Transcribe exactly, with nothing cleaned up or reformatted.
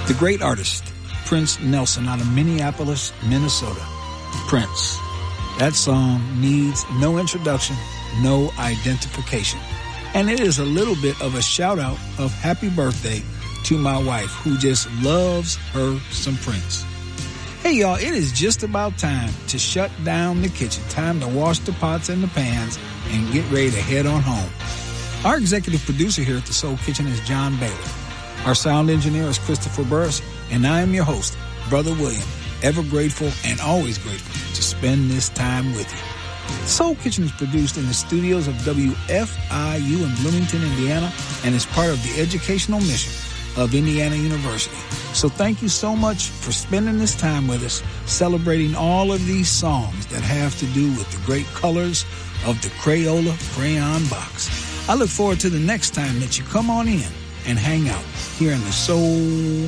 The great artist, Prince Nelson, out of Minneapolis, Minnesota. Prince. That song needs no introduction, no identification. And it is a little bit of a shout out of happy birthday to my wife, who just loves her some Prince. Hey y'all, it is just about time to shut down the kitchen. Time to wash the pots and the pans and get ready to head on home. Our executive producer here at the Soul Kitchen is John Bailey. Our sound engineer is Christopher Burris, and I am your host, Brother William, ever grateful and always grateful to spend this time with you. The Soul Kitchen is produced in the studios of W F I U in Bloomington, Indiana, and is part of the educational mission of Indiana University. So thank you so much for spending this time with us, celebrating all of these songs that have to do with the great colors of the Crayola crayon box. I look forward to the next time that you come on in and hang out here in the Soul